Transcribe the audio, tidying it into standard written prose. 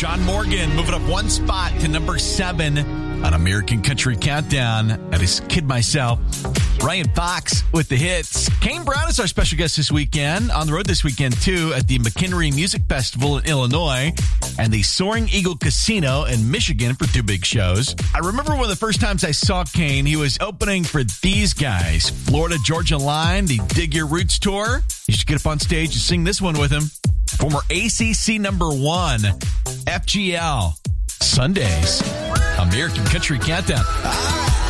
John Morgan moving up one spot to number 7 on American Country Countdown. That is Kid Myself. Ryan Fox with the hits. Kane Brown is our special guest this weekend. On the road this weekend, too, at the McHenry Music Festival in Illinois and the Soaring Eagle Casino in Michigan for 2 big shows. I remember one of the first times I saw Kane, he was opening for these guys. Florida Georgia Line, the Dig Your Roots Tour. You should get up on stage and sing this one with him. Former ACC number 1, FGL. Sundays, American Country Countdown.